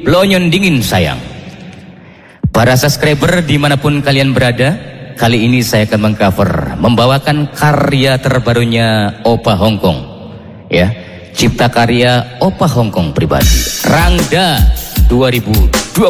Lonyon Dingin Sayang. Para subscriber dimanapun kalian berada, kali ini saya akan mengcover, membawakan karya terbarunya Opa Hongkong, ya, cipta karya Opa Hongkong pribadi, Rangda 2020.